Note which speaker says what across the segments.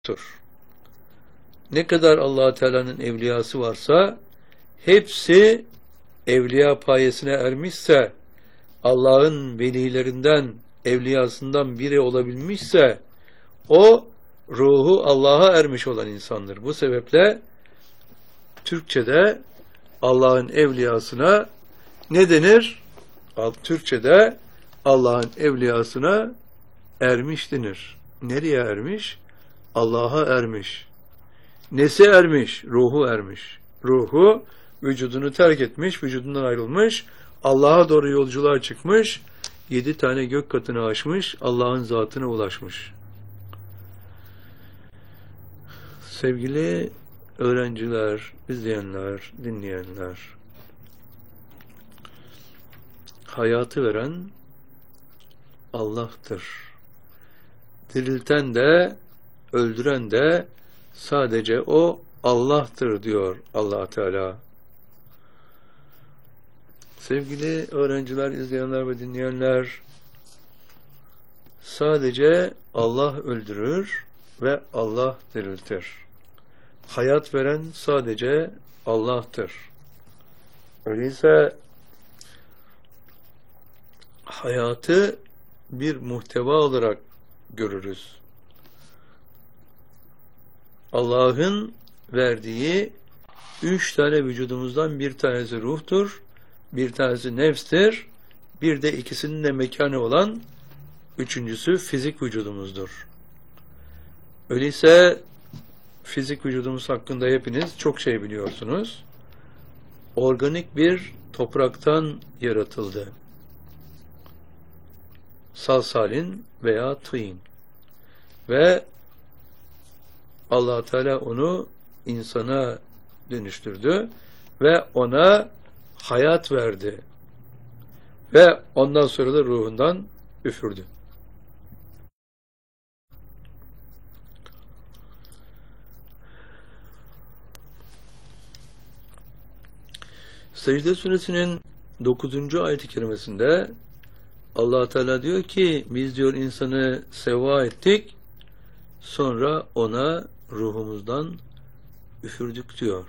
Speaker 1: Ne kadar Allah Teala'nın evliyası varsa hepsi evliya payesine ermişse, Allah'ın velilerinden, evliyasından biri olabilmişse o ruhu Allah'a ermiş olan insandır. Bu sebeple Türkçe'de Allah'ın evliyasına ne denir? Türkçe'de Allah'ın evliyasına ermiş denir. Nereye ermiş? Allah'a ermiş. Nesi ermiş? Ruhu ermiş. Ruhu vücudunu terk etmiş, vücudundan ayrılmış, Allah'a doğru yolculuğa çıkmış, 7 tane gök katını aşmış, Allah'ın zatına ulaşmış. Sevgili öğrenciler, izleyenler, dinleyenler, hayatı veren Allah'tır. Dirilten de, öldüren de sadece o Allah'tır diyor Allah Teala. Sevgili öğrenciler, izleyenler ve dinleyenler, sadece Allah öldürür ve Allah diriltir. Hayat veren sadece Allah'tır. Öyleyse hayatı bir muhteva olarak görürüz. Allah'ın verdiği 3 tane vücudumuzdan bir tanesi ruhtur, bir tanesi nefstir, bir de ikisinin de mekanı olan üçüncüsü fizik vücudumuzdur. Öyleyse fizik vücudumuz hakkında hepiniz çok şey biliyorsunuz. Organik bir topraktan yaratıldı. Salsalin veya tîn. Ve Allah Teala onu insana dönüştürdü ve ona hayat verdi. Ve ondan sonra da ruhundan üfürdü. Secde Suresinin 9. ayet-i kerimesinde Allah Teala diyor ki, biz diyor insanı sevva ettik, sonra ona ruhumuzdan üfürdük diyor.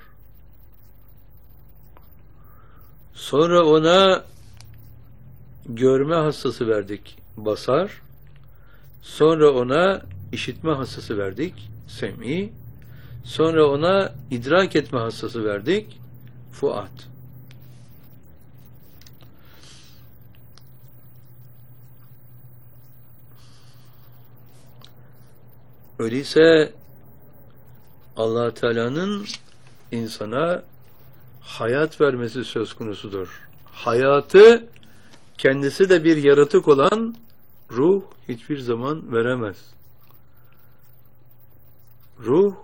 Speaker 1: Sonra ona görme hassası verdik, basar. Sonra ona işitme hassası verdik, sem'i. Sonra ona idrak etme hassası verdik, fuat. Öyleyse Allah Teala'nın insana hayat vermesi söz konusudur. Hayatı kendisi de bir yaratık olan ruh hiçbir zaman veremez. Ruh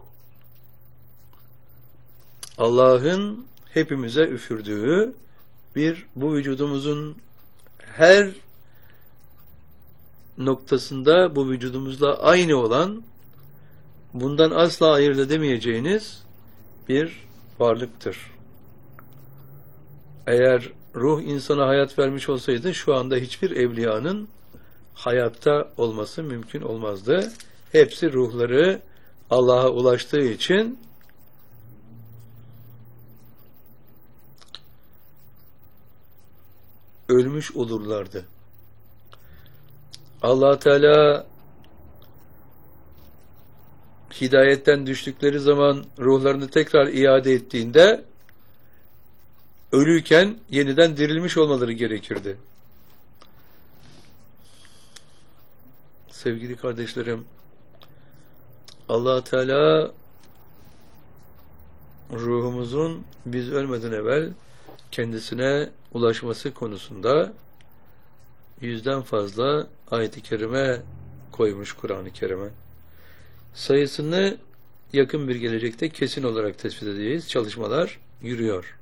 Speaker 1: Allah'ın hepimize üfürdüğü bu vücudumuzun her noktasında bu vücudumuzla aynı olan, bundan asla ayırt edemeyeceğiniz bir varlıktır. Eğer ruh insana hayat vermiş olsaydı şu anda hiçbir evliyanın hayatta olması mümkün olmazdı. Hepsi ruhları Allah'a ulaştığı için ölmüş olurlardı. Allah Teala hidayetten düştükleri zaman ruhlarını tekrar iade ettiğinde ölüyken yeniden dirilmiş olmaları gerekirdi. Sevgili kardeşlerim, Allah Teala ruhumuzun biz ölmeden evvel kendisine ulaşması konusunda 100'den fazla ayet-i kerime koymuş Kur'an-ı Kerim'e. Sayısını yakın bir gelecekte kesin olarak tespit edeceğiz. Çalışmalar yürüyor.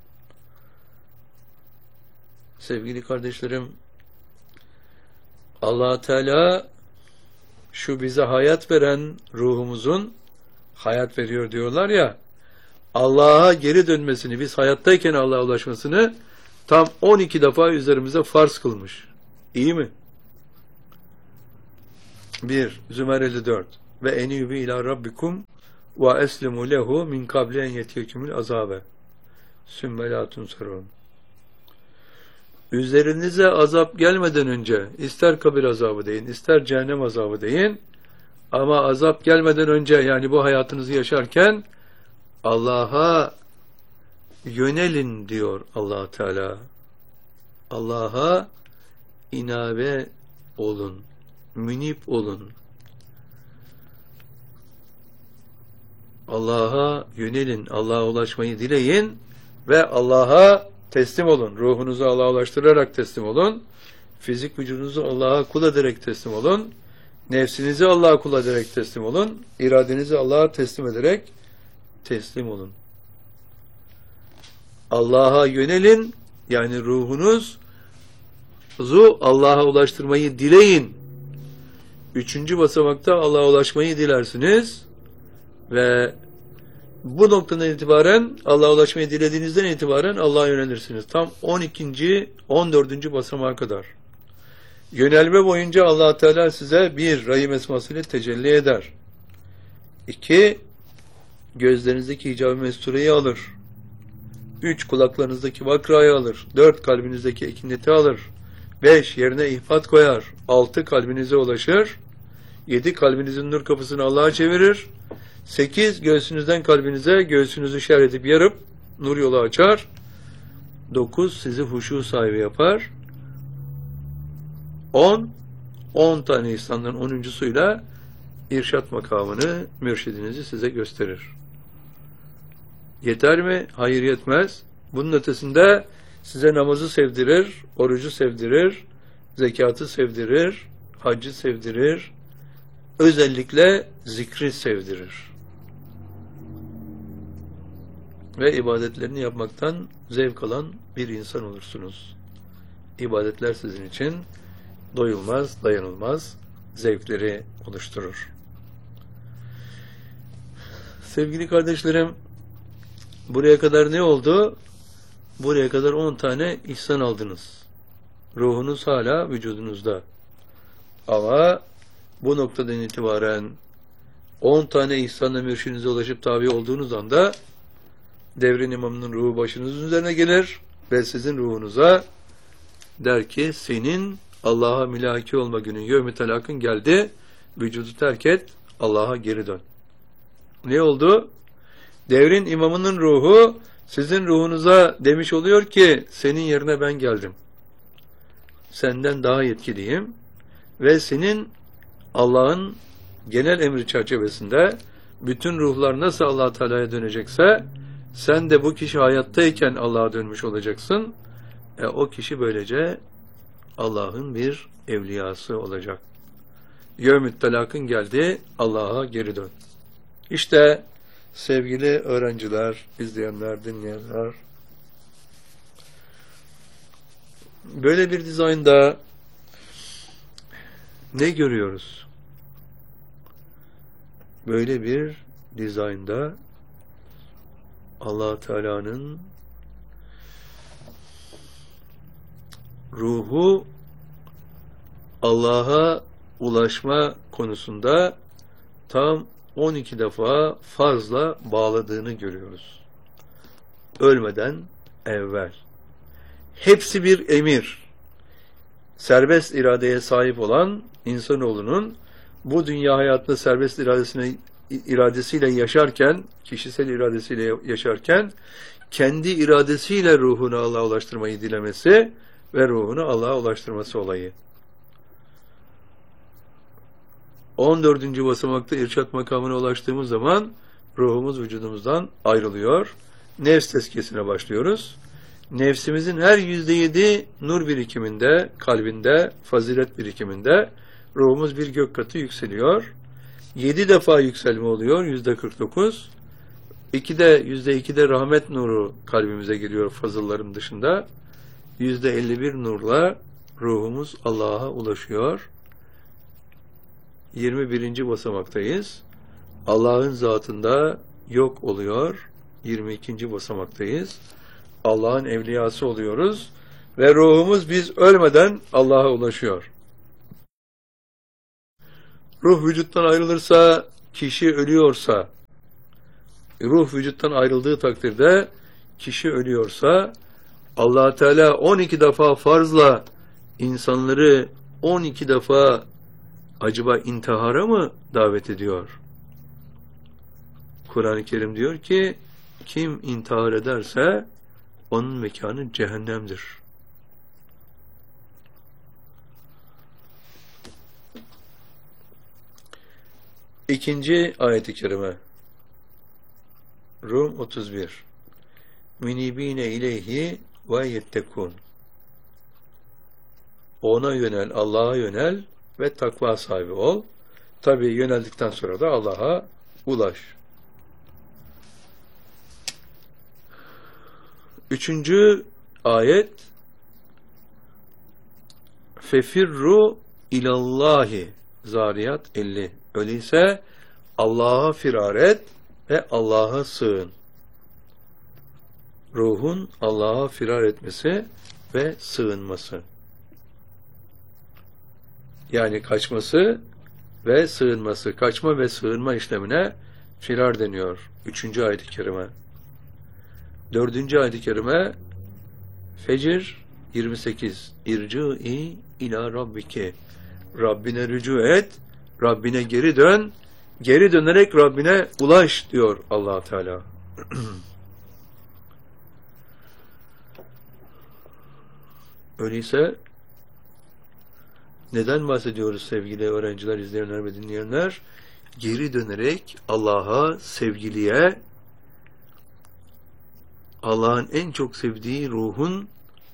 Speaker 1: Sevgili kardeşlerim, Allah Teala şu bize hayat veren ruhumuzun hayat veriyor diyorlar ya, Allah'a geri dönmesini, biz hayattayken Allah'a ulaşmasını tam 12 defa üzerimize farz kılmış. İyi mi? 1. Zümer 54. ve enîbû ilâ rabbikum ve eslimû lehu min kabli en yetiyekumul azâbe sümme lâ tunsarûn. Üzerinize azap gelmeden önce ister kabir azabı deyin, ister cehennem azabı deyin, ama azap gelmeden önce, yani bu hayatınızı yaşarken Allah'a yönelin diyor Allah Teala. Allah'a inabe olun, münip olun. Allah'a yönelin, Allah'a ulaşmayı dileyin ve Allah'a teslim olun. Ruhunuzu Allah'a ulaştırarak teslim olun. Fizik vücudunuzu Allah'a kul ederek teslim olun. Nefsinizi Allah'a kul ederek teslim olun. İradenizi Allah'a teslim ederek teslim olun. Allah'a yönelin, yani ruhunuzu Allah'a ulaştırmayı dileyin. 3. basamakta Allah'a ulaşmayı dilersiniz ve bu noktadan itibaren, Allah'a ulaşmayı dilediğinizden itibaren Allah'a yönelirsiniz. Tam 12. 14. basamağa kadar. Yönelme boyunca Allah Teala size 1. Rahim esmasıyla tecelli eder. 2. Gözlerinizdeki hicab-ı mestureyi alır. 3. Kulaklarınızdaki vakrayı alır. 4. Kalbinizdeki ekineti alır. 5. Yerine ihfat koyar. 6. Kalbinize ulaşır. 7. Kalbinizin nur kapısını Allah'a çevirir. 8. Göğsünüzden kalbinize, göğsünüzü şer edip yarıp nur yolu açar. 9. Sizi huşu sahibi yapar. 10 tane insanların 10.suyla irşat makamını, mürşidinizi size gösterir. Yeter mi? Hayır, yetmez. Bunun ötesinde size namazı sevdirir, orucu sevdirir, zekatı sevdirir, haccı sevdirir, özellikle zikri sevdirir. Ve ibadetlerini yapmaktan zevk alan bir insan olursunuz. İbadetler sizin için doyulmaz, dayanılmaz zevkleri oluşturur. Sevgili kardeşlerim, buraya kadar ne oldu? Buraya kadar 10 tane ihsan aldınız. Ruhunuz hala vücudunuzda. Ama bu noktadan itibaren 10 tane ihsanla mürşidinize ulaşıp tabi olduğunuz anda devrin imamının ruhu başınızın üzerine gelir ve sizin ruhunuza der ki, senin Allah'a mülaki olma günün, yevmi telakın geldi, vücudu terk et, Allah'a geri dön. Ne oldu? Devrin imamının ruhu sizin ruhunuza demiş oluyor ki, senin yerine ben geldim. Senden daha yetkiliyim ve senin Allah'ın genel emri çerçevesinde bütün ruhlar nasıl Allah Teala'ya dönecekse, sen de bu kişi hayattayken Allah'a dönmüş olacaksın. O kişi böylece Allah'ın bir evliyası olacak. Yevmü telakın geldi, Allah'a geri dön. İşte sevgili öğrenciler, izleyenler, dinleyenler, böyle bir dizaynda ne görüyoruz? Böyle bir dizaynda Allah Teala'nın ruhu Allah'a ulaşma konusunda tam 12 defa fazla bağladığını görüyoruz. Ölmeden evvel. Hepsi bir emir. Serbest iradeye sahip olan insanoğlunun bu dünya hayatında serbest iradesiyle yaşarken, kişisel iradesiyle yaşarken, kendi iradesiyle ruhunu Allah'a ulaştırmayı dilemesi ve ruhunu Allah'a ulaştırması olayı. 14. basamakta irşat makamına ulaştığımız zaman ruhumuz vücudumuzdan ayrılıyor. Nefs tezkiyesine başlıyoruz. Nefsimizin her %7 nur birikiminde, kalbinde, fazilet birikiminde ruhumuz bir gök katı yükseliyor. 7 defa yükselme oluyor, %49. %2'de rahmet nuru kalbimize giriyor fazılların dışında. %51 nurla ruhumuz Allah'a ulaşıyor. 21. basamaktayız. Allah'ın zatında yok oluyor. 22. basamaktayız. Allah'ın evliyası oluyoruz ve ruhumuz biz ölmeden Allah'a ulaşıyor. Ruh vücuttan ayrılırsa, kişi ölüyorsa, ruh vücuttan ayrıldığı takdirde kişi ölüyorsa, Allah Teala 12 defa farzla insanları 12 defa acaba intihara mı davet ediyor? Kur'an-ı Kerim diyor ki, kim intihar ederse onun mekanı cehennemdir. İkinci ayet-i kerime Rum 31 Münibine ileyhi ve yettekun. Ona yönel, Allah'a yönel ve takva sahibi ol. Tabi yöneldikten sonra da Allah'a ulaş. Üçüncü ayet Fefirru ilallahi Zariyat 50. Öyleyse Allah'a firar et ve Allah'a sığın. Ruhun Allah'a firar etmesi ve sığınması. Yani kaçması ve sığınması. Kaçma ve sığınma işlemine firar deniyor. 3. ayet-i kerime. 4. ayet-i kerime Fecr 28. İrci'i ila rabbike. Rabbine rücu et, Rabbine geri dön, geri dönerek Rabbine ulaş diyor Allah Teala. Öyleyse neden bahsediyoruz sevgili öğrenciler, izleyenler ve dinleyenler? Geri dönerek Allah'a, sevgiliye, Allah'ın en çok sevdiği ruhun,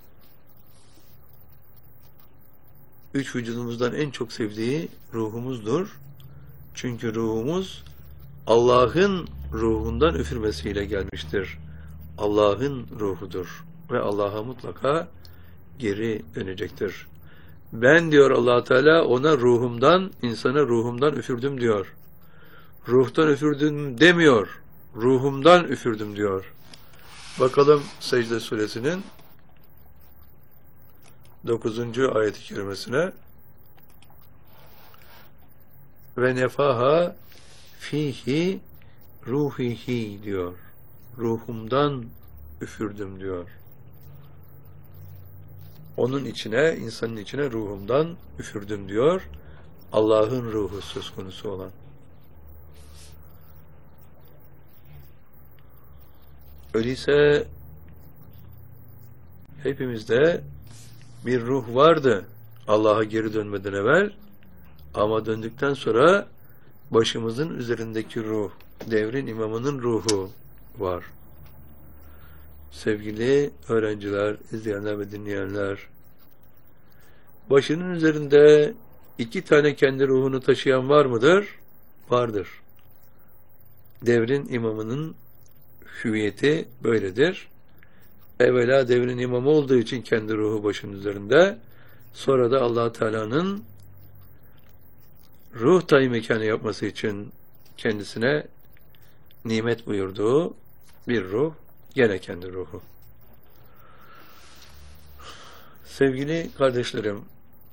Speaker 1: üç vücudumuzdan en çok sevdiği ruhumuzdur. Çünkü ruhumuz Allah'ın ruhundan üfürmesiyle gelmiştir. Allah'ın ruhudur ve Allah'a mutlaka geri dönecektir. Ben diyor Allah Teala ona ruhumdan, insana ruhumdan üfürdüm diyor. Ruhtan üfürdüm demiyor. Ruhumdan üfürdüm diyor. Bakalım Secde Suresinin 9. ayet-i kerimesine. Ve nefaha fihi ruhihi diyor. Ruhumdan üfürdüm diyor. Onun içine, insanın içine ruhumdan üfürdüm diyor. Allah'ın ruhu söz konusu olan. Öyleyse hepimizde bir ruh vardı Allah'a geri dönmeden evvel, ama döndükten sonra başımızın üzerindeki ruh, devrin imamının ruhu var. Sevgili öğrenciler, izleyenler ve dinleyenler, başının üzerinde 2 tane kendi ruhunu taşıyan var mıdır? Vardır. Devrin imamının hüviyeti böyledir. Evvela devrin imamı olduğu için kendi ruhu başının üzerinde, sonra da Allah Teala'nın ruh tayin mekanı yapması için kendisine nimet buyurduğu bir ruh, gene kendi ruhu. Sevgili kardeşlerim,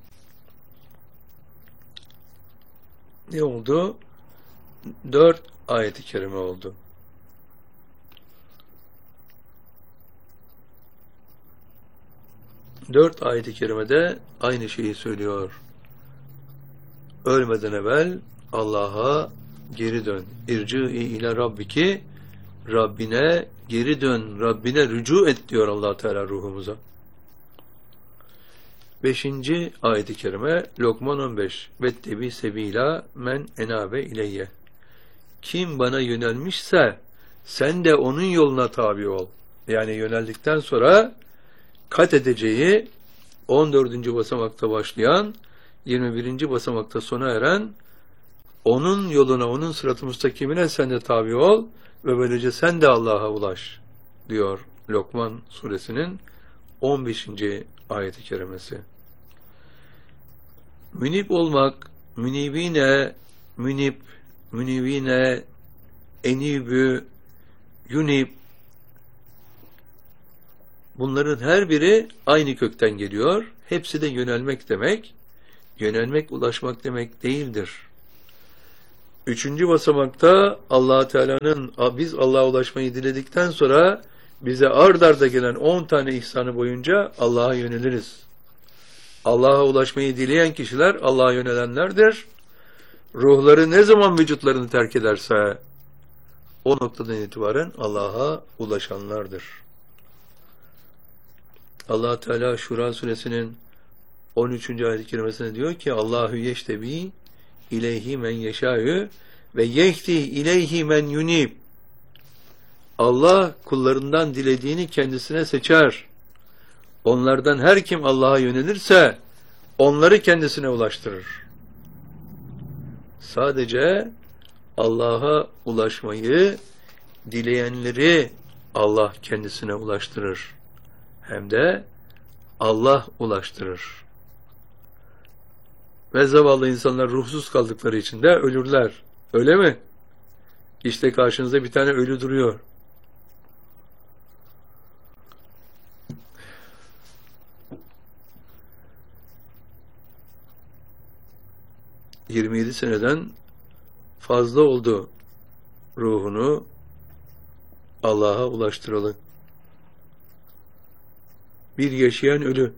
Speaker 1: ne oldu? 4 ayet-i kerime oldu. Dört ayet-i kerimede aynı şeyi söylüyor. Ölmeden evvel Allah'a geri dön. İrci'i ile rabbiki, Rabbine geri dön, Rabbine rücu et diyor Allah Teala ruhumuza. 5. ayet-i kerime Lokman 15. Vettebi sebila men enabe ileyye. Kim bana yönelmişse sen de onun yoluna tabi ol. Yani yöneldikten sonra kat edeceği 14. basamakta başlayan, 21. basamakta sona eren, onun yoluna, onun sırat-ı müstakimine sen de tabi ol ve böylece sen de Allah'a ulaş diyor Lokman suresinin 15. ayet-i kerimesi. Münib olmak, münibine, münibine, enibü, yunib, bunların her biri aynı kökten geliyor. Hepsi de yönelmek demek. Yönelmek, ulaşmak demek değildir. Üçüncü basamakta Allah Teala'nın, biz Allah'a ulaşmayı diledikten sonra bize ard arda gelen 10 tane ihsanı boyunca Allah'a yöneliriz. Allah'a ulaşmayı dileyen kişiler Allah'a yönelenlerdir. Ruhları ne zaman vücutlarını terk ederse o noktadan itibaren Allah'a ulaşanlardır. Allah Teala Şura suresinin 13. ayet-i kerimesinde diyor ki Allahu yeştebi ileyhi men yeşâ'ü ve yehdi ileyhi men yunib. Allah kullarından dilediğini kendisine seçer. Onlardan her kim Allah'a yönelirse onları kendisine ulaştırır. Sadece Allah'a ulaşmayı dileyenleri Allah kendisine ulaştırır. Hem de Allah ulaştırır. Ve zavallı insanlar ruhsuz kaldıkları için de ölürler. Öyle mi? İşte karşınızda bir tane ölü duruyor. ...27 seneden fazla oldu ruhunu Allah'a ulaştıralı. Bir yaşayan ölü.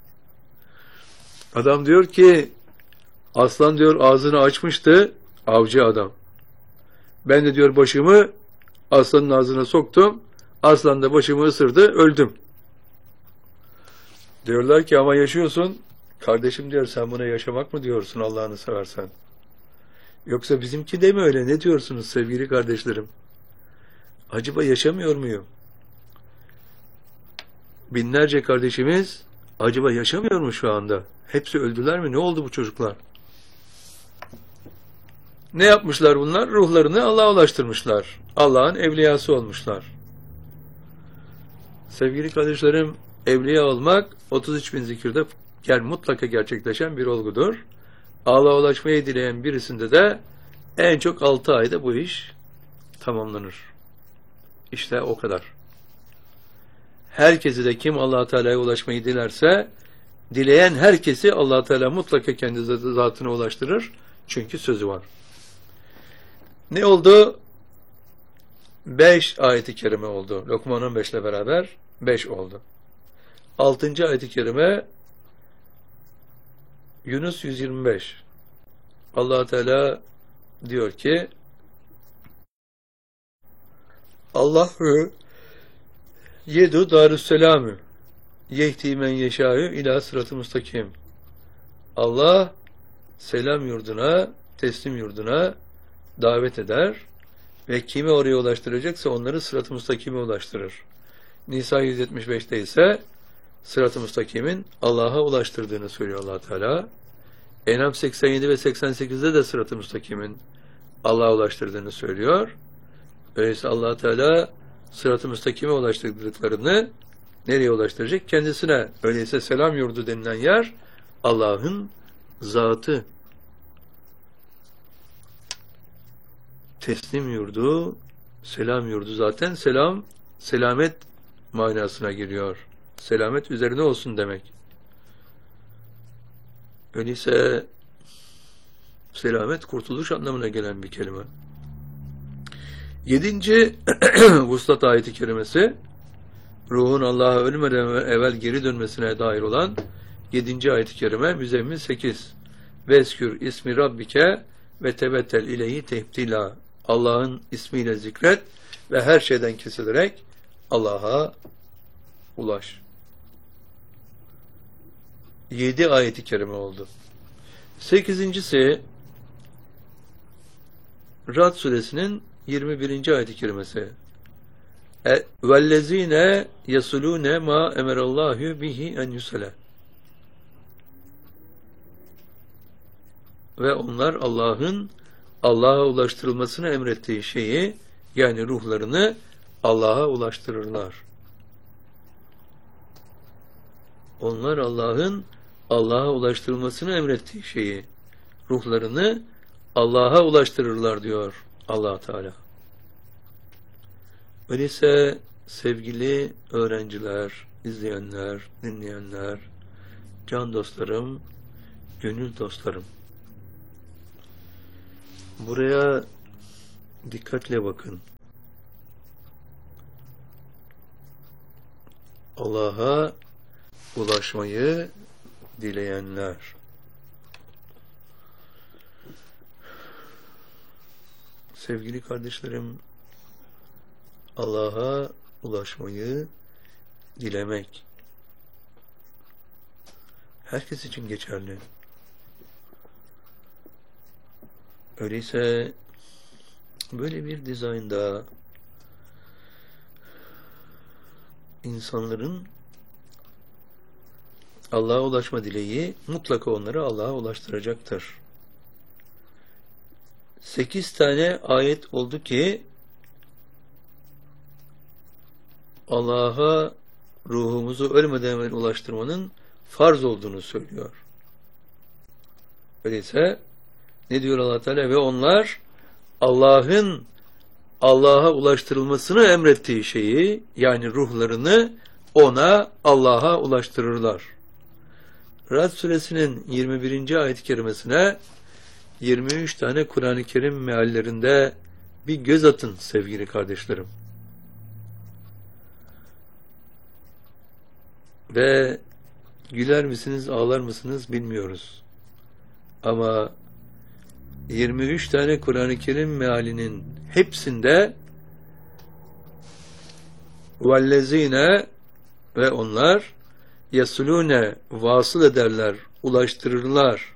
Speaker 1: Adam diyor ki aslan diyor ağzını açmıştı, avcı adam. Ben de diyor başımı aslanın ağzına soktum, aslan da başımı ısırdı, öldüm. Diyorlar ki ama yaşıyorsun. Kardeşim diyor sen buna yaşamak mı diyorsun Allah'ını seversen? Yoksa bizimki de mi öyle? Ne diyorsunuz sevgili kardeşlerim? Acaba yaşamıyor muyum? Binlerce kardeşimiz acaba yaşamıyor mu şu anda? Hepsi öldüler mi? Ne oldu bu çocuklar? Ne yapmışlar bunlar? Ruhlarını Allah'a ulaştırmışlar. Allah'ın evliyası olmuşlar. Sevgili kardeşlerim, evliya olmak 33 bin zikirde mutlaka gerçekleşen bir olgudur. Allah'a ulaşmayı dileyen birisinde de en çok 6 ayda bu iş tamamlanır. İşte o kadar. Herkesi de kim Allah Teala'ya ulaşmayı dilerse, dileyen herkesi Allah Teala mutlaka kendi zatına ulaştırır. Çünkü sözü var. Ne oldu? 5 ayet-i kerime oldu. Lokman 15 ile beraber 5 oldu. 6. ayet-i kerime Yunus 125. Allah Teala diyor ki Allahu yedu darüsselamü yehdi men yeşâ'ü ilâ sırat-ı müstakim. Allah selam yurduna, teslim yurduna davet eder ve kimi oraya ulaştıracaksa onları sırat-ı müstakime ulaştırır. Nisa 175'te ise sırat-ı müstakimin Allah'a ulaştırdığını söylüyor Allah Teala. En'am 87 ve 88'de de sırat-ı müstakimin Allah'a ulaştırdığını söylüyor. Öyleyse Allah Teala sırat-ı müstakime ulaştırdıklarını nereye ulaştıracak? Kendisine. Öyleyse selam yurdu denilen yer Allah'ın zatı. Teslim yurdu, selam yurdu zaten selam, selamet manasına geliyor. Selamet üzerine olsun demek. Öyleyse selamet kurtuluş anlamına gelen bir kelime. 7. Vuslat ayeti kerimesi ruhun Allah'a ölmeden evvel geri dönmesine dair olan 7. ayet-i kerime Müzzemmil 8. Veskür ismi rabbike ve tebettel ileyhi tebtila. Allah'ın ismiyle zikret ve her şeyden kesilerek Allah'a ulaş. 7 ayet-i kerime oldu. 8.'si Rad suresinin 21. ayet-i kerimesi. Vellezine yasulune ma emerallahu bihi en yusale. Ve onlar Allah'a ulaştırılmasını emrettiği şeyi, yani ruhlarını Allah'a ulaştırırlar. Onlar Allah'a ulaştırılmasını emrettiği şeyi, ruhlarını Allah'a ulaştırırlar diyor Allah Teala. Öyleyse sevgili öğrenciler, izleyenler, dinleyenler, can dostlarım, gönül dostlarım, Buraya dikkatle bakın. Allah'a ulaşmayı dileyenler. Sevgili kardeşlerim, Allah'a ulaşmayı dilemek herkes için geçerli. Öyleyse böyle bir dizaynda insanların Allah'a ulaşma dileği mutlaka onları Allah'a ulaştıracaktır. 8 tane ayet oldu ki Allah'a ruhumuzu ölmeden evvel ulaştırmanın farz olduğunu söylüyor. Öyleyse ne diyor Allah Teala? Ve onlar Allah'ın Allah'a ulaştırılmasını emrettiği şeyi, yani ruhlarını ona, Allah'a ulaştırırlar. Ra'd suresinin 21. ayet-i kerimesine 23 tane Kur'an-ı Kerim meallerinde bir göz atın sevgili kardeşlerim. Ve güler misiniz, ağlar mısınız bilmiyoruz. Ama 23 tane Kur'an-ı Kerim mealinin hepsinde vellezine ve onlar yasulune vasıl ederler, ulaştırırlar.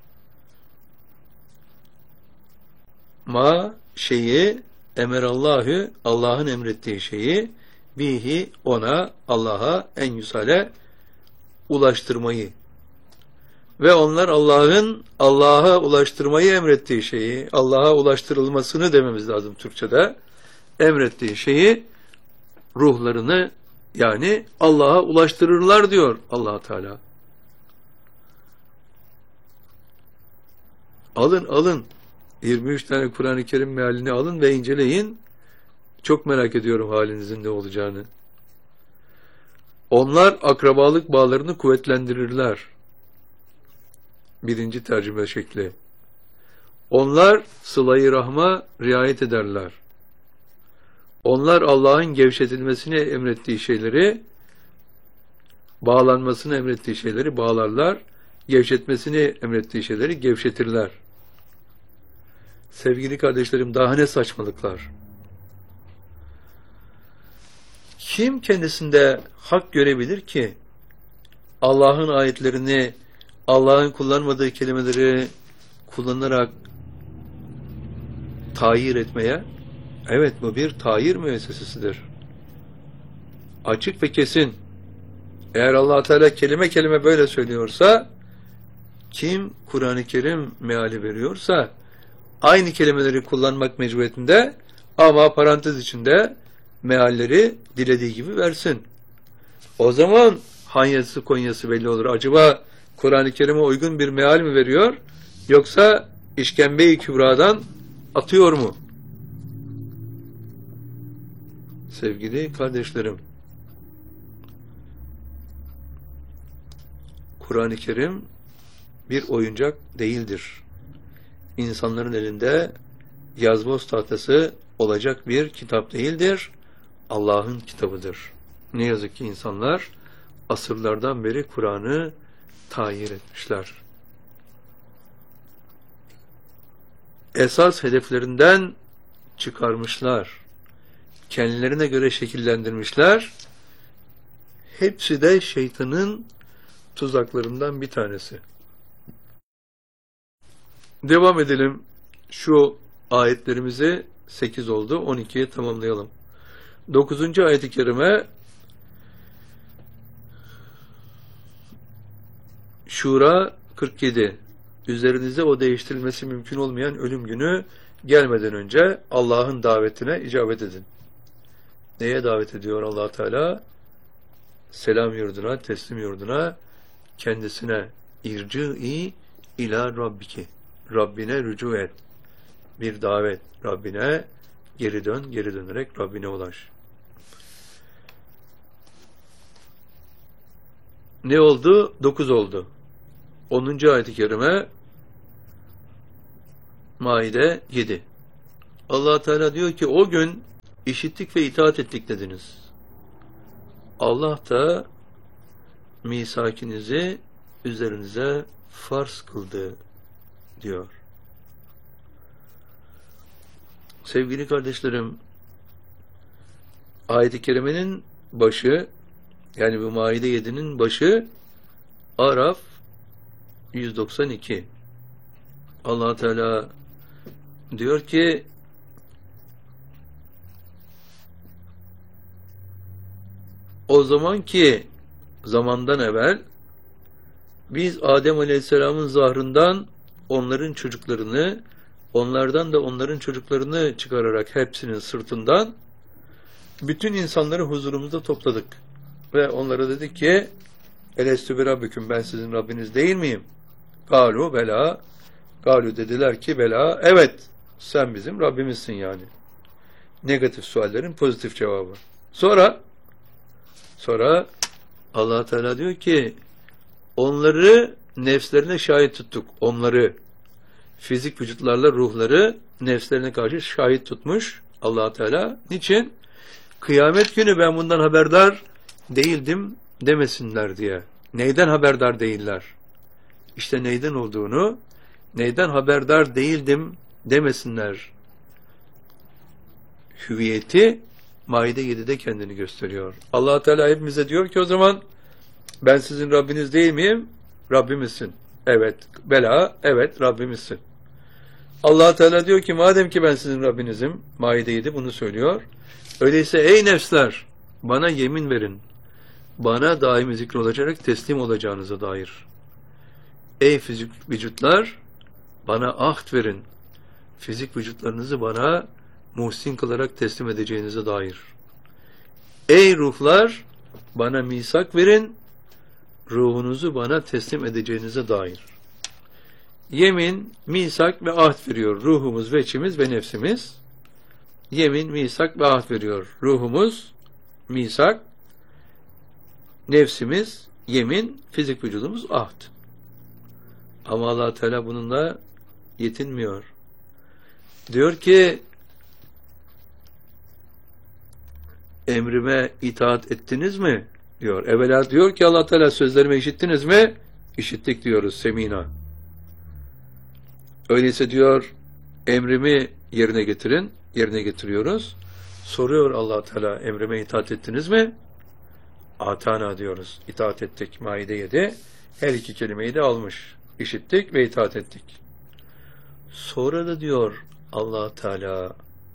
Speaker 1: Ma şeyi emerallahu, Allah'ın emrettiği şeyi, bihi ona, Allah'a en yusale ulaştırmayı. Ve onlar Allah'ın Allah'a ulaştırmayı emrettiği şeyi, Allah'a ulaştırılmasını dememiz lazım Türkçe'de, emrettiği şeyi, ruhlarını yani Allah'a ulaştırırlar diyor Allah Teala. Alın 23 tane Kur'an-ı Kerim mealini alın ve inceleyin. Çok merak ediyorum halinizin ne olacağını. Onlar akrabalık bağlarını kuvvetlendirirler. Birinci tercüme şekli. Onlar sıla-i rahma riayet ederler. Onlar Allah'ın gevşetilmesini emrettiği şeyleri, bağlanmasını emrettiği şeyleri bağlarlar, gevşetmesini emrettiği şeyleri gevşetirler. Sevgili kardeşlerim, daha ne saçmalıklar. Kim kendisinde hak görebilir ki Allah'ın ayetlerini, Allah'ın kullanmadığı kelimeleri kullanarak tayir etmeye? Evet, bu bir tayir müessesesidir. Açık ve kesin. Eğer Allah Teala kelime kelime böyle söylüyorsa, kim Kur'an-ı Kerim meali veriyorsa aynı kelimeleri kullanmak mecburiyetinde, ama parantez içinde mealleri dilediği gibi versin. O zaman hanyası konyası belli olur. Acaba Kur'an-ı Kerim'e uygun bir meal mi veriyor, yoksa işkembe-i kübradan atıyor mu? Sevgili kardeşlerim, Kur'an-ı Kerim bir oyuncak değildir. İnsanların elinde yazboz tahtası olacak bir kitap değildir. Allah'ın kitabıdır. Ne yazık ki insanlar asırlardan beri Kur'an'ı tayir etmişler. Esas hedeflerinden çıkarmışlar. Kendilerine göre şekillendirmişler. Hepsi de şeytanın tuzaklarından bir tanesi. Devam edelim. Şu ayetlerimizi 8 oldu. 12'ye tamamlayalım. 9. ayet-i kerime Şura 47. Üzerinize o değiştirilmesi mümkün olmayan ölüm günü gelmeden önce Allah'ın davetine icabet edin. Neye davet ediyor Allah Teala? Selam yurduna, teslim yurduna, kendisine irci'i ila rabbiki. Rabbine rücu et. Bir davet. Rabbine geri dön, geri dönerek Rabbine ulaş. Ne oldu? 9 oldu. 10. ayet-i kerime Maide 7. Allah Teala diyor ki o gün işittik ve itaat ettik dediniz. Allah da misakinizi üzerinize farz kıldı diyor. Sevgili kardeşlerim, ayet-i kerimenin başı, yani bu Maide 7'nin başı Araf 192. Allah Teala diyor ki o zamanki zamandan evvel biz Adem Aleyhisselam'ın zahrından onların çocuklarını, onlardan da onların çocuklarını çıkararak hepsinin sırtından bütün insanları huzurumuzda topladık. Ve onlara dedik ki Elestü bi Rabbiküm, ben sizin Rabbiniz değil miyim? Galu bela. Galu dediler ki bela, evet sen bizim Rabbimizsin yani. Negatif suallerin pozitif cevabı. Sonra Allah Teala diyor ki onları nefslerine şahit tuttuk. Onları fizik vücutlarla ruhları nefslerine karşı şahit tutmuş Allah Teala. Niçin? Kıyamet günü ben bundan haberdar değildim demesinler diye. Neyden haberdar değiller? İşte neyden olduğunu, neyden haberdar değildim demesinler. Hüviyeti Maide 7'de kendini gösteriyor. Allah Teala hepimize diyor ki o zaman ben sizin Rabbiniz değil miyim? Rabbimizsin. Evet. Bela. Evet. Rabbimizsin. Allah Teala diyor ki madem ki ben sizin Rabbinizim, Maide 7 bunu söylüyor. Öyleyse ey nefsler bana yemin verin. Bana daimi zikrolacak teslim olacağınıza dair. Ey fizik vücutlar bana ahd verin. Fizik vücutlarınızı bana muhsin kılarak teslim edeceğinize dair. Ey ruhlar bana misak verin. Ruhunuzu bana teslim edeceğinize dair. Yemin, misak ve ahd veriyor. Ruhumuz ve içimiz ve nefsimiz. Yemin, misak ve ahd veriyor. Ruhumuz, misak, nefsimiz, yemin, fizik vücudumuz ahd. Ama Allah Teala bununla yetinmiyor. Diyor ki emrime itaat ettiniz mi? Diyor. Evvela diyor ki Allah Teala sözlerimi işittiniz mi? İşittik diyoruz semina. Öyleyse diyor emrimi yerine getirin. Yerine getiriyoruz. Soruyor Allah Teala emrime itaat ettiniz mi? Atana diyoruz. İtaat ettik. Maide 7. Her iki kelimeyi de almış. İşittik ve itaat ettik. Sonra da diyor Allah Teala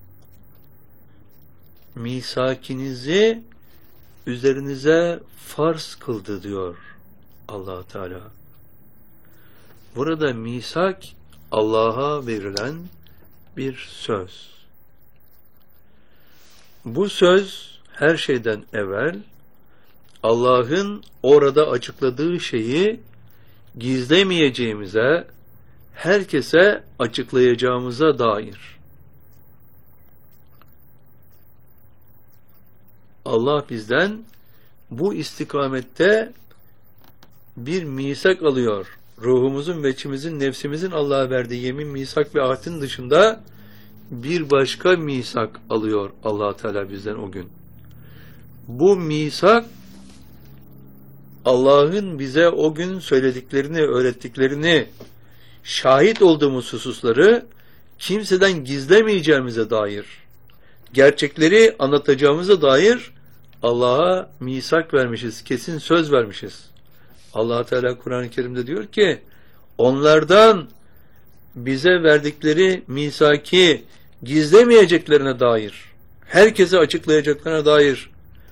Speaker 1: misakinizi üzerinize farz kıldı diyor Allah Teala. Burada misak Allah'a verilen bir söz. Bu söz her şeyden evvel Allah'ın orada açıkladığı şeyi gizlemeyeceğimize, herkese açıklayacağımıza dair. Allah bizden bu istikamette bir misak alıyor. Ruhumuzun ve içimizin, nefsimizin Allah'a verdiği yemin, misak ve ahdin dışında bir başka misak alıyor Allah Teala bizden o gün. Bu misak Allah'ın bize o gün söylediklerini, öğrettiklerini, şahit olduğumuz hususları kimseden gizlemeyeceğimize dair, gerçekleri anlatacağımıza dair Allah'a misak vermişiz, kesin söz vermişiz. Allah Teala Kur'an-ı Kerim'de diyor ki onlardan bize verdikleri misaki gizlemeyeceklerine dair, herkese açıklayacaklarına dair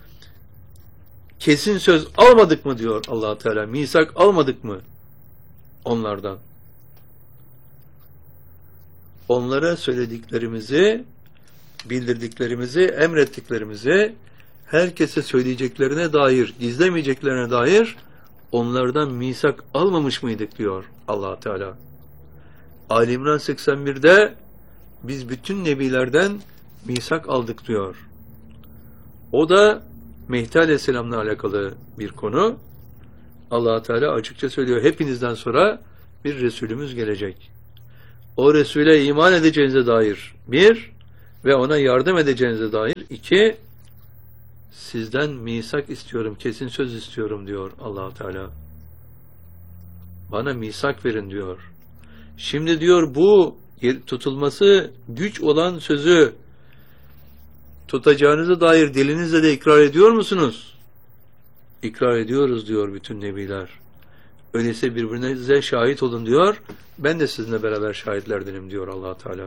Speaker 1: kesin söz almadık mı diyor Allah Teala. Misak almadık mı onlardan? Onlara söylediklerimizi, bildirdiklerimizi, emrettiklerimizi herkese söyleyeceklerine dair, gizlemeyeceklerine dair onlardan misak almamış mıydık diyor Allah Teala. Ali İmran 81'de biz bütün nebilerden misak aldık diyor. O da Mehdi Aleyhisselam'la alakalı bir konu. Allah Teala açıkça söylüyor. Hepinizden sonra bir Resulümüz gelecek. o Resul'e iman edeceğinize dair 1 ve ona yardım edeceğinize dair 2, sizden misak istiyorum, kesin söz istiyorum diyor Allah Teala. Bana misak verin diyor. Şimdi diyor bu tutulması güç olan sözü tutacağınıza dair dilinizle de ikrar ediyor musunuz? İkrar ediyoruz diyor bütün nebiler. Öyleyse birbirinize şahit olun diyor. Ben de sizinle beraber şahitlerdenim diyor Allah Teala.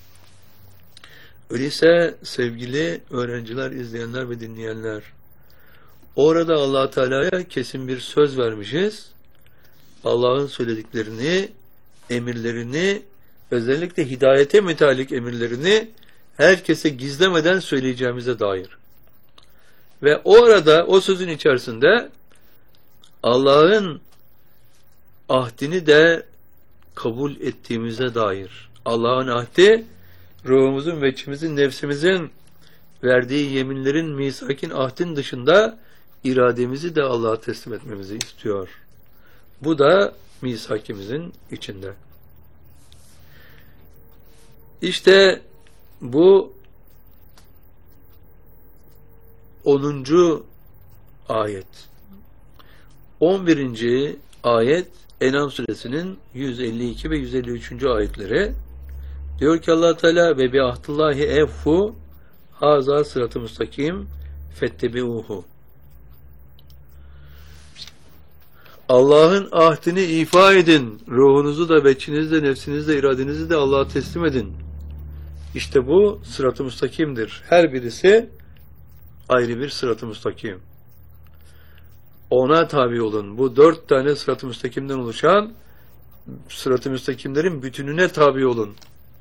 Speaker 1: Öyleyse sevgili öğrenciler, izleyenler ve dinleyenler, orada Allah Teala'ya kesin bir söz vermişiz. Allah'ın söylediklerini, emirlerini, özellikle hidayete müteallik emirlerini herkese gizlemeden söyleyeceğimize dair. Ve orada o sözün içerisinde Allah'ın ahdini de kabul ettiğimize dair. Allah'ın ahdi, ruhumuzun ve içimizin, nefsimizin verdiği yeminlerin, misakin, ahdin dışında irademizi de Allah'a teslim etmemizi istiyor. Bu da misakimizin içinde. İşte bu 10. ayet. 11. ayet En'am suresinin 152 ve 153. ayetleri. Diyor ki Allah Teala ve bi ahdillahi evfu haza sıratı müstakim fettebi'uhu. Allah'ın ahdini ifa edin. Ruhunuzu da, beçinizi de, nefsinizi de, iradenizi de Allah'a teslim edin. İşte bu sırat-ı müstakimdir. Her birisi ayrı bir sırat-ı müstakim. Ona tabi olun. Bu 4 tane sırat-ı müstakimden oluşan sırat-ı müstakimlerin bütününe tabi olun.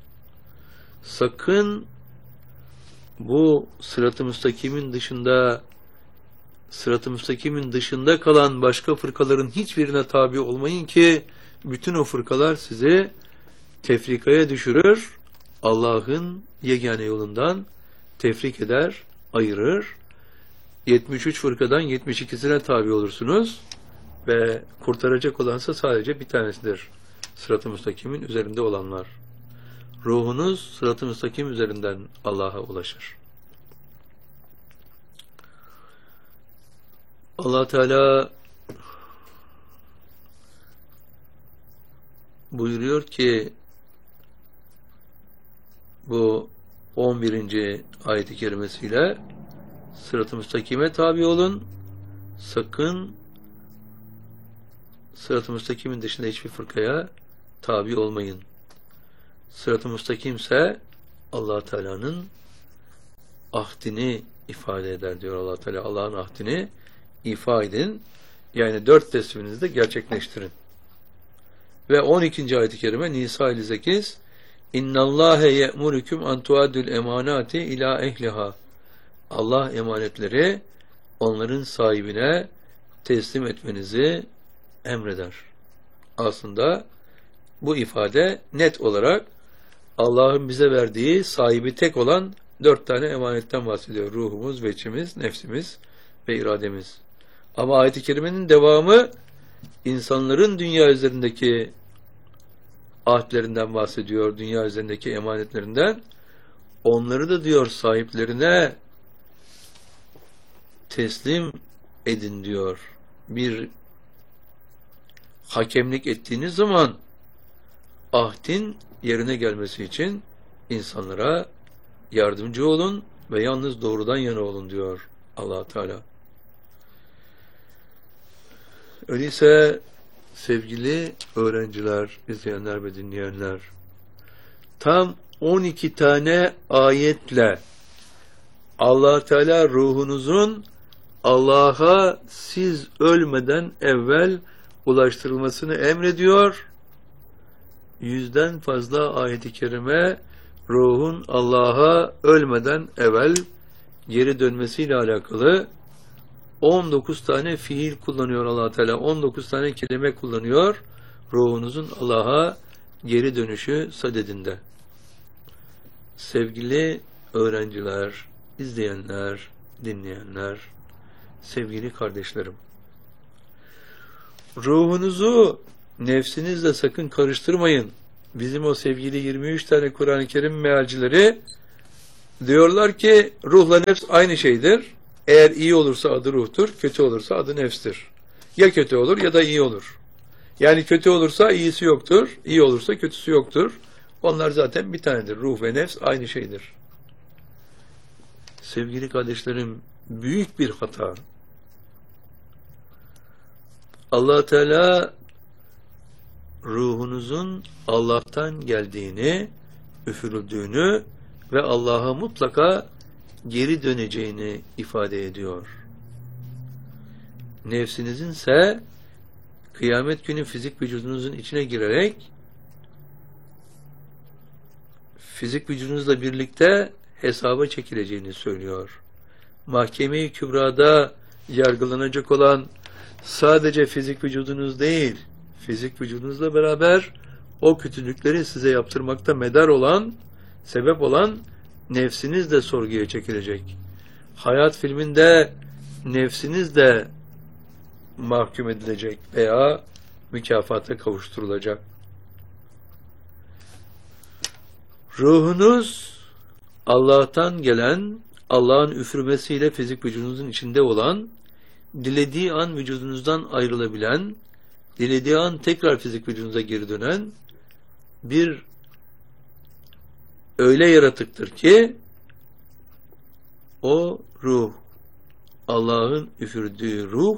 Speaker 1: Sakın bu sırat-ı müstakimin dışında kalan başka fırkaların hiçbirine tabi olmayın ki bütün o fırkalar sizi tefrikaya düşürür. Allah'ın yegane yolundan tefrik eder, ayırır. 73 fırkadan 72'sine tabi olursunuz ve kurtaracak olansa sadece bir tanesidir. Sırat-ı müstakimin üzerinde olanlar. Ruhunuz sırat-ı müstakim üzerinden Allah'a ulaşır. Allah Teala buyuruyor ki bu 11. ayet-i kerimesiyle sırat-ı müstakime tabi olun. Sakın sırat-ı müstakimin dışında hiçbir fırkaya tabi olmayın. Sırat-ı müstakimse Allah Teala'nın ahdini ifade eder diyor Allah Teala. Allah'ın ahdini ifa edin. Yani 4 tesliminizi de gerçekleştirin. Ve 12. ayet-i kerime Nisa 58 İnnallâhe ye'murüküm an tuaddül emanati ila ehliha. Allah emanetleri onların sahibine teslim etmenizi emreder. Aslında bu ifade net olarak Allah'ın bize verdiği sahibi tek olan 4 tane emanetten bahsediyor. Ruhumuz, veçimiz, nefsimiz ve irademiz. Ama ayet-i kerimenin devamı insanların dünya üzerindeki ahdlerinden bahsediyor, dünya üzerindeki emanetlerinden. Onları da diyor sahiplerine teslim edin diyor. Bir hakemlik ettiğiniz zaman ahdin yerine gelmesi için insanlara yardımcı olun ve yalnız doğrudan yana olun diyor Allah Teala. Öyleyse sevgili öğrenciler, izleyenler ve dinleyenler, tam 12 tane ayetle Allah Teala ruhunuzun Allah'a siz ölmeden evvel ulaştırılmasını emrediyor. 100'den fazla ayet-i kerime ruhun Allah'a ölmeden evvel geri dönmesiyle alakalı 19 tane fiil kullanıyor Allah Teala. 19 tane kelime kullanıyor ruhunuzun Allah'a geri dönüşü sadedinde. Sevgili öğrenciler, izleyenler, dinleyenler, sevgili kardeşlerim, ruhunuzu nefsinizle sakın karıştırmayın. bizim o sevgili 23 tane Kur'an-ı Kerim mealcileri diyorlar ki ruhla nefs aynı şeydir. Eğer iyi olursa adı ruhtur, kötü olursa adı nefstir. Ya kötü olur ya da iyi olur. Yani kötü olursa iyisi yoktur, iyi olursa kötüsü yoktur. Onlar zaten bir tanedir. Ruh ve nefs aynı şeydir. Sevgili kardeşlerim, büyük bir hata. Allah Teala ruhunuzun Allah'tan geldiğini, üfürüldüğünü ve Allah'a mutlaka geri döneceğini ifade ediyor. Nefsinizin ise kıyamet günü fizik vücudunuzun içine girerek fizik vücudunuzla birlikte hesaba çekileceğini söylüyor. Mahkeme-i Kübra'da yargılanacak olan sadece fizik vücudunuz değil, fizik vücudunuzla beraber o kötülükleri size yaptırmakta medar olan, sebep olan nefsiniz de sorguya çekilecek. Hayat filminde nefsiniz de mahkum edilecek veya mükafata kavuşturulacak. Ruhunuz Allah'tan gelen, Allah'ın üfürmesiyle fizik vücudunuzun içinde olan, dilediği an vücudunuzdan ayrılabilen, dilediği an tekrar fizik vücudunuza geri dönen bir öyle yaratıktır ki o ruh, Allah'ın üfürdüğü ruh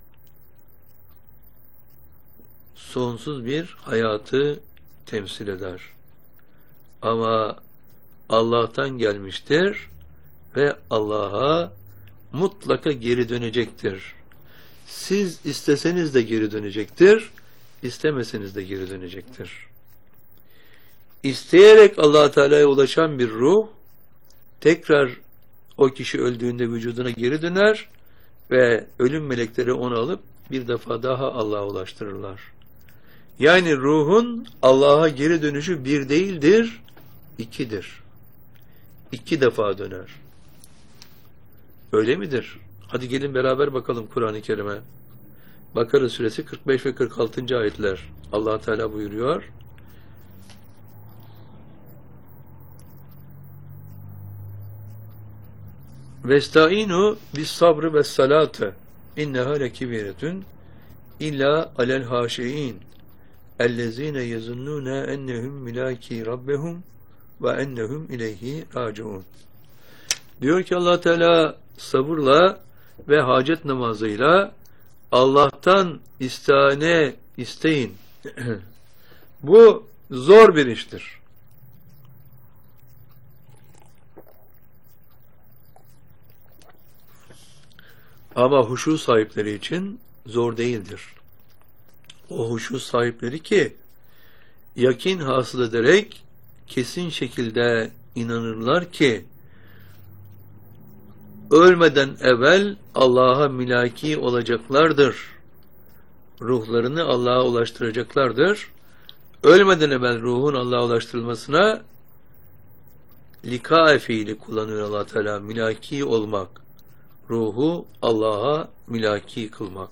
Speaker 1: sonsuz bir hayatı temsil eder. Ama Allah'tan gelmiştir ve Allah'a mutlaka geri dönecektir. Siz isteseniz de geri dönecektir, istemeseniz de geri dönecektir. İsteyerek Allah Teala'ya ulaşan bir ruh tekrar o kişi öldüğünde vücuduna geri döner ve ölüm melekleri onu alıp bir defa daha Allah'a ulaştırırlar. Yani ruhun Allah'a geri dönüşü bir değildir, ikidir. 2 defa döner. Öyle midir? Hadi gelin beraber bakalım Kur'an-ı Kerim'e. Bakara suresi 45 ve 46. ayetler. Allah Teala buyuruyor. Vestainu bis sabrı ve salate inneha lekibiretun illa alel haşiin ellezine yezunnune ennehum milaki rabbehum ve ennehum ileyhi raciun. Diyor ki Allah Teala sabırla ve hacet namazıyla Allah'tan istihane isteyin. Bu zor bir iştir. Ama huşu sahipleri için zor değildir. O huşu sahipleri ki yakin hasıl ederek kesin şekilde inanırlar ki ölmeden evvel Allah'a milaki olacaklardır. Ruhlarını Allah'a ulaştıracaklardır. Ölmeden evvel ruhun Allah'a ulaştırılmasına lika fiili kullanıyor Allah Teala. Milaki olmak. Ruhu Allah'a milaki kılmak.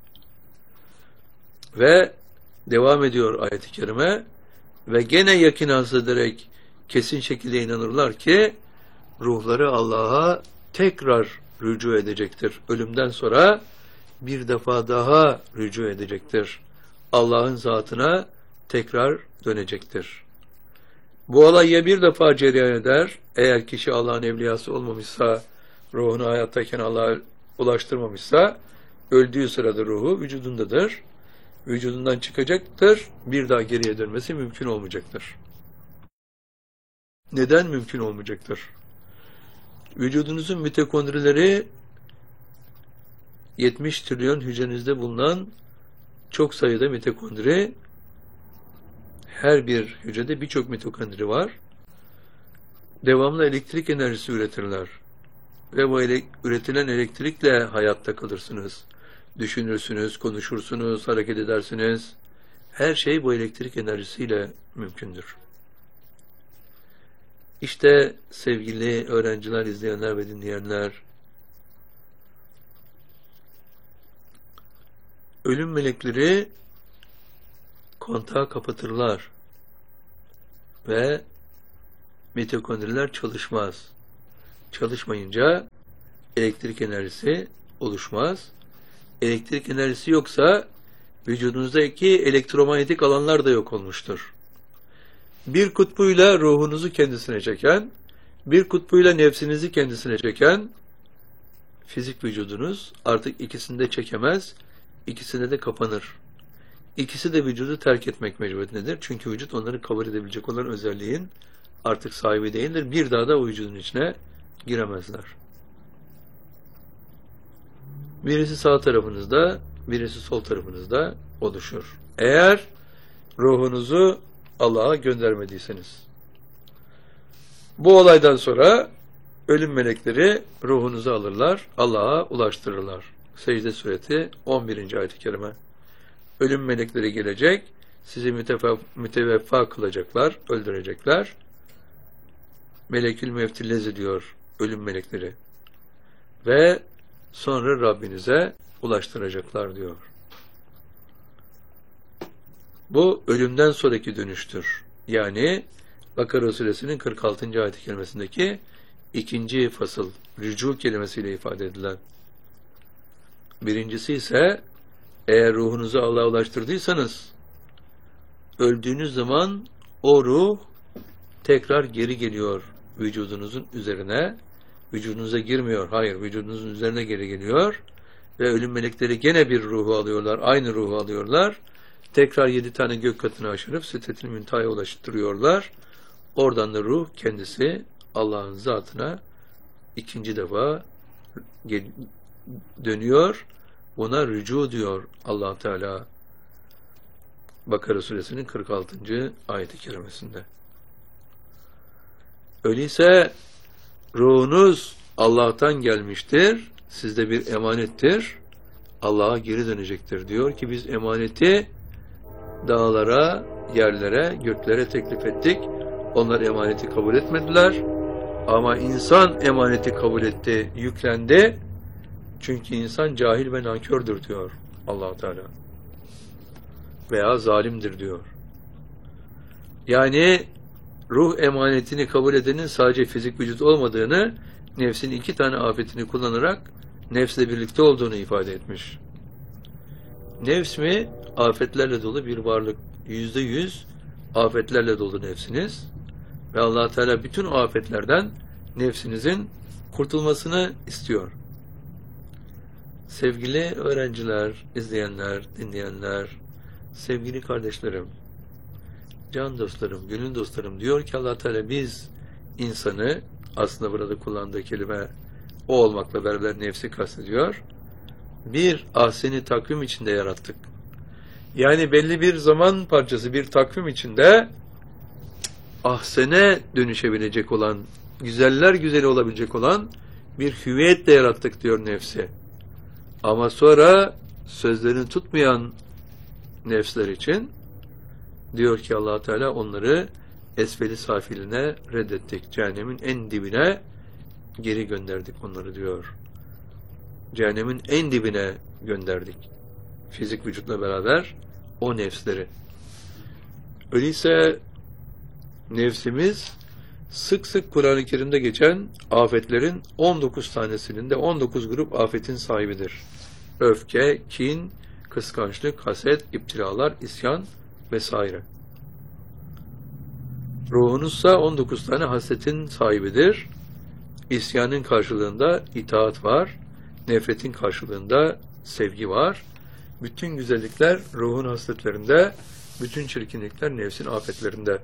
Speaker 1: Ve devam ediyor ayet-i kerime. Ve gene yakin hasıl ederek kesin şekilde inanırlar ki ruhları Allah'a tekrar rücu edecektir. Ölümden sonra bir defa daha rücu edecektir. Allah'ın zatına tekrar dönecektir. Bu olay ya bir defa cereyan eder, eğer kişi Allah'ın evliyası olmamışsa, ruhunu hayattayken Allah'a ulaştırmamışsa, öldüğü sırada ruhu vücudundadır. Vücudundan çıkacaktır, bir daha geriye dönmesi mümkün olmayacaktır. Neden mümkün olmayacaktır? Vücudunuzun mitokondrileri 70 trilyon hücrenizde bulunan çok sayıda mitokondri, her bir hücrede birçok mitokondri var. Devamlı elektrik enerjisi üretirler. Ve bu üretilen elektrikle hayatta kalırsınız. Düşünürsünüz, konuşursunuz, hareket edersiniz. Her şey bu elektrik enerjisiyle mümkündür. İşte sevgili öğrenciler, izleyenler ve dinleyenler, ölüm melekleri kontağı kapatırlar. ve mitokondriler çalışmaz. Çalışmayınca elektrik enerjisi oluşmaz. Elektrik enerjisi yoksa vücudunuzdaki elektromanyetik alanlar da yok olmuştur. Bir kutbuyla ruhunuzu kendisine çeken, bir kutbuyla nefsinizi kendisine çeken fizik vücudunuz artık ikisini de çekemez, ikisine de kapanır. İkisi de vücudu terk etmek mecburiyetindedir. Çünkü vücut onları kabul edebilecek olan özelliğin artık sahibi değildir. Bir daha da o vücudun içine giremezler. Birisi sağ tarafınızda, birisi sol tarafınızda oluşur. Eğer ruhunuzu Allah'a göndermediyseniz. Bu olaydan sonra ölüm melekleri ruhunuzu alırlar, Allah'a ulaştırırlar. Secde suresi 11. ayet-i kerime. Ölüm melekleri gelecek, sizi müteveffa kılacaklar, öldürecekler. Melekül mevtillezi diyor ölüm melekleri. Ve sonra Rabbinize ulaştıracaklar diyor. Bu ölümden sonraki dönüştür. Yani Bakara suresinin 46. ayet-i kerimesindeki ikinci fasıl, rücu kelimesiyle ifade edilen. Birincisi ise eğer ruhunuzu Allah'a ulaştırdıysanız öldüğünüz zaman o ruh tekrar geri geliyor vücudunuzun üzerine. Vücudunuza girmiyor. Hayır, vücudunuzun üzerine geri geliyor. Ve ölüm melekleri gene bir ruhu alıyorlar. Aynı ruhu alıyorlar. Tekrar 7 tane gök katını aşırıp Sidret-i Münteha'ya ulaştırıyorlar. Oradan da ruh kendisi Allah'ın zatına ikinci defa dönüyor. Buna rücu diyor Allah Teala. Bakara suresinin 46. ayet-i kerimesinde. Öyleyse ruhunuz Allah'tan gelmiştir. Sizde bir emanettir. Allah'a geri dönecektir. Diyor ki biz emaneti dağlara, yerlere, göklere teklif ettik. Onlar emaneti kabul etmediler. Ama insan emaneti kabul etti, yüklendi. Çünkü insan cahil ve nankördür diyor Allah Teala. Veya zalimdir diyor. Yani ruh emanetini kabul edenin sadece fizik vücut olmadığını, nefsin 2 tane afetini kullanarak nefsle birlikte olduğunu ifade etmiş. Nefs mi? Afetlerle dolu bir varlık. %100 afetlerle dolu nefsiniz. Ve Allah Teala bütün o afetlerden nefsinizin kurtulmasını istiyor. Sevgili öğrenciler, izleyenler, dinleyenler, sevgili kardeşlerim, can dostlarım, gönül dostlarım, diyor ki Allah Teala biz insanı, aslında burada kullandığı kelime o olmakla beraber nefsi kastediyor, bir ahseni takvim içinde yarattık. Yani belli bir zaman parçası, bir takvim içinde ahsene dönüşebilecek olan, güzeller güzeli olabilecek olan bir hüviyetle yarattık diyor nefsi. Ama sonra sözlerini tutmayan nefsler için diyor ki Allah Teala onları esfeli safiline reddettik. Cehennemin en dibine geri gönderdik onları diyor. Cehennemin en dibine gönderdik. Fizik vücutla beraber o nefsleri. Öyleyse nefsimiz sık sık Kur'an-ı Kerim'de geçen afetlerin 19 tanesinin de 19 grup afetin sahibidir. Öfke, kin, kıskançlık, haset, iptilalar, isyan vesaire. Ruhunuzsa 19 tane hasetin sahibidir. İsyanın karşılığında itaat var. Nefretin karşılığında sevgi var. Bütün güzellikler ruhun hasletlerinde, bütün çirkinlikler nefsin afetlerinde.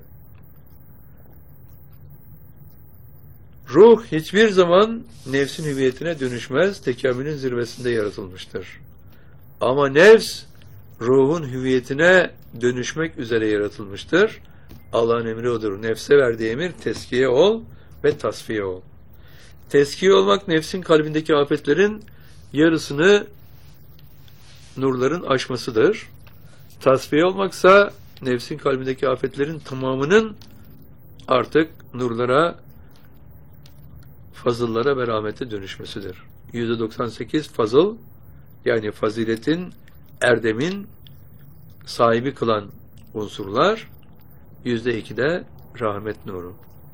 Speaker 1: Ruh hiçbir zaman nefsin hüviyetine dönüşmez, tekamülün zirvesinde yaratılmıştır. Ama nefs, ruhun hüviyetine dönüşmek üzere yaratılmıştır. Allah'ın emri odur. Nefse verdiği emir, teskiye ol ve tasfiye ol. Teskiye olmak, nefsin kalbindeki afetlerin yarısını nurların aşmasıdır. Tasfiye olmaksa, nefsin kalbindeki afetlerin tamamının artık nurlara, fazıllara ve rahmete dönüşmesidir. %98 fazıl, yani faziletin, erdemin sahibi kılan unsurlar, %2 de rahmet nuru.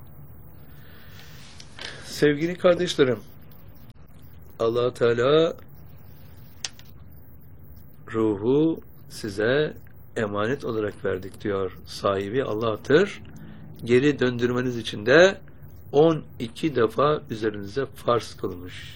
Speaker 1: Sevgili kardeşlerim, Allah Teala ruhu size emanet olarak verdik diyor. Sahibi Allah'tır. Geri döndürmeniz için de 12 defa üzerinize farz kılmış.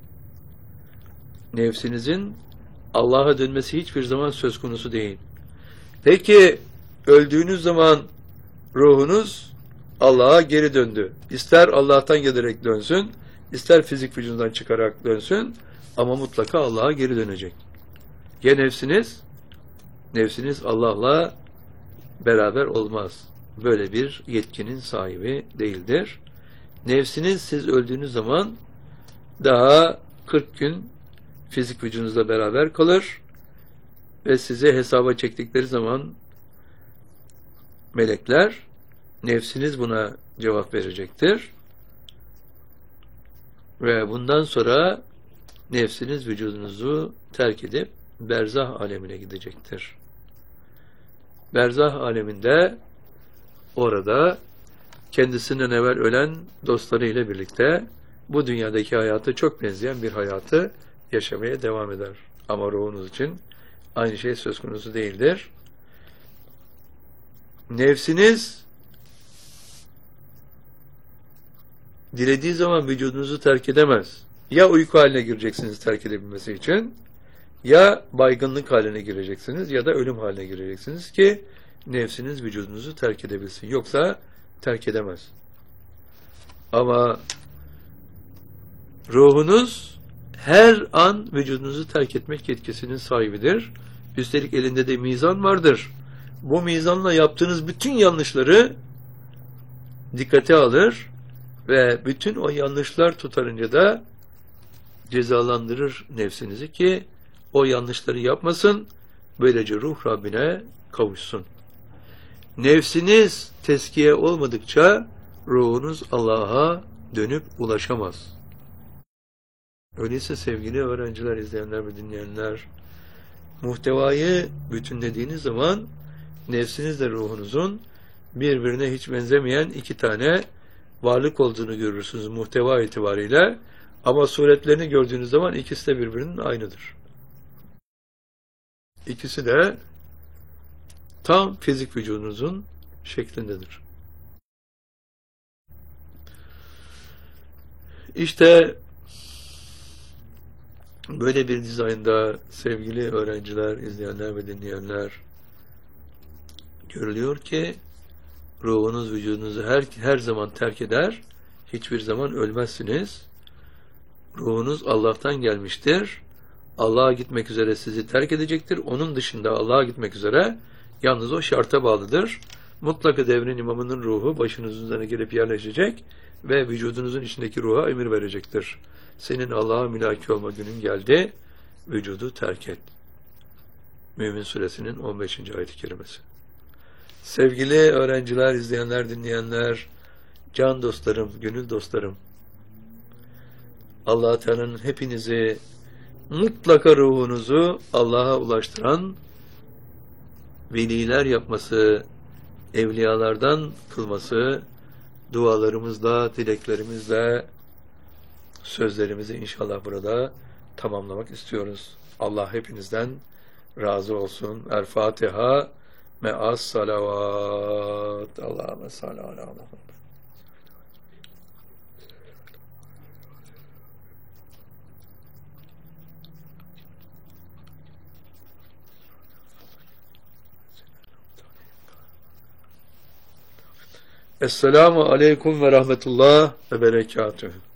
Speaker 1: Nefsinizin Allah'a dönmesi hiçbir zaman söz konusu değil. Peki öldüğünüz zaman ruhunuz Allah'a geri döndü. İster Allah'tan gelerek dönsün, ister fizik vücudundan çıkarak dönsün, ama mutlaka Allah'a geri dönecek. Ya nefsiniz Allah'la beraber olmaz. Böyle bir yetkinin sahibi değildir. Nefsiniz siz öldüğünüz zaman daha 40 gün fizik vücudunuzla beraber kalır ve sizi hesaba çektikleri zaman melekler, nefsiniz buna cevap verecektir. Ve bundan sonra nefsiniz vücudunuzu terk edip berzah alemine gidecektir. Berzah aleminde orada kendisinden evvel ölen dostlarıyla birlikte bu dünyadaki hayatı çok benzeyen bir hayatı yaşamaya devam eder. Ama ruhunuz için aynı şey söz konusu değildir. Nefsiniz dilediği zaman vücudunuzu terk edemez. Ya uyku haline gireceksiniz terk edebilmesi için, ya baygınlık haline gireceksiniz, ya da ölüm haline gireceksiniz ki nefsiniz vücudunuzu terk edebilsin. Yoksa terk edemez. Ama ruhunuz her an vücudunuzu terk etmek yetkisinin sahibidir. Üstelik elinde de mizan vardır. Bu mizanla yaptığınız bütün yanlışları dikkate alır ve bütün o yanlışlar tutarınca da cezalandırır nefsinizi ki o yanlışları yapmasın, böylece ruh Rabbine kavuşsun. Nefsiniz teskiye olmadıkça ruhunuz Allah'a dönüp ulaşamaz. Öyleyse sevgili öğrenciler, izleyenler ve dinleyenler, muhtevayı bütünlediğiniz zaman nefsinizle ruhunuzun birbirine hiç benzemeyen iki tane varlık olduğunu görürsünüz muhteva itibariyle, ama suretlerini gördüğünüz zaman ikisi de birbirinin aynıdır. İkisi de tam fizik vücudunuzun şeklindedir. İşte böyle bir dizaynda sevgili öğrenciler, izleyenler ve dinleyenler, görülüyor ki ruhunuz vücudunuzu her zaman terk eder, hiçbir zaman ölmezsiniz. Ruhunuz Allah'tan gelmiştir. Allah'a gitmek üzere sizi terk edecektir. Onun dışında Allah'a gitmek üzere yalnız o şarta bağlıdır. Mutlaka devrin imamının ruhu başınızın üzerine gelip yerleşecek ve vücudunuzun içindeki ruha emir verecektir. Senin Allah'a mülaki olma günün geldi, vücudu terk et. Mümin Suresinin 15. ayet-i kerimesi. Sevgili öğrenciler, izleyenler, dinleyenler, can dostlarım, gönül dostlarım, Allah Teala'nın hepinizi mutlaka ruhunuzu Allah'a ulaştıran veliler yapması, evliyalardan kılması, dualarımızla, dileklerimizle sözlerimizi inşallah burada tamamlamak istiyoruz. Allah hepinizden razı olsun. El Fatiha me'as salavat. Allahümme salli ala Muhammed. Esselamu aleyküm ve rahmetullah ve berekatühü.